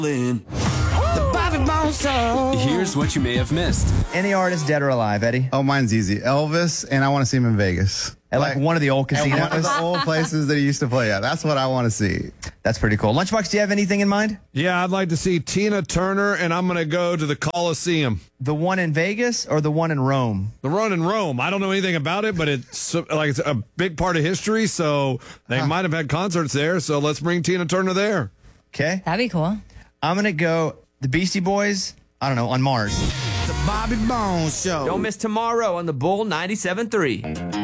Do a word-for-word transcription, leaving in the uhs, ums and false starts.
The Bobby Bones Show. Here's what you may have missed. Any artist, dead or alive, Eddie? Oh, mine's easy. Elvis, and I want to see him in Vegas. At like, like one of the old casinos? At one of the old places that he used to play at. That's what I want to see. That's pretty cool. Lunchbox, do you have anything in mind? Yeah, I'd like to see Tina Turner, and I'm going to go to the Coliseum. The one in Vegas or the one in Rome? The one in Rome. I don't know anything about it, but it's like it's a big part of history, so they huh. might have had concerts there, so let's bring Tina Turner there. Okay. That'd be cool. I'm going to go the Beastie Boys, I don't know, on Mars. The Bobby Bones Show. Don't miss tomorrow on the Bull ninety-seven point three.